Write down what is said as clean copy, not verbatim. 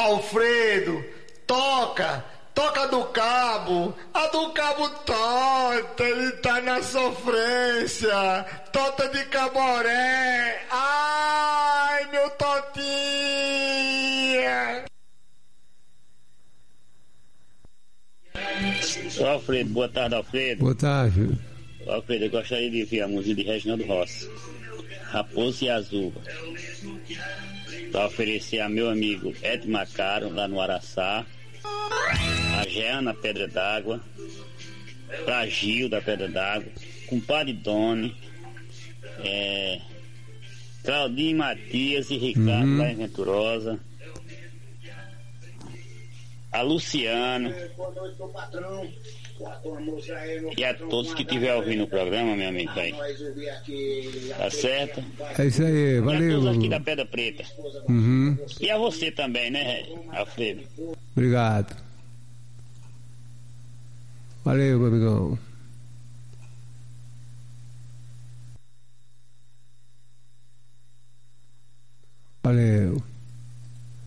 Alfredo, toca do cabo. A do cabo Tota, ele tá na sofrência. Tota de Caboré. Ai, meu Totinha. Alfredo, boa tarde, Alfredo. Boa tarde. Alfredo, eu gostaria de ver a música de Reginaldo Rossi, Raposo e Azuba, para oferecer a meu amigo Ed Macaro, lá no Araçá, a Jean na Pedra d'Água, pra Gil da Pedra d'Água, compadre Doni, Claudinho Matias e Ricardo lá em Venturosa, a Luciana e a todos que estiver ouvindo o programa, meu amigo, aí. Tá certo? É isso aí, valeu. E a todos aqui da Pedra Preta. E a você também, né, Alfredo? Obrigado. Valeu, meu amigão. Valeu.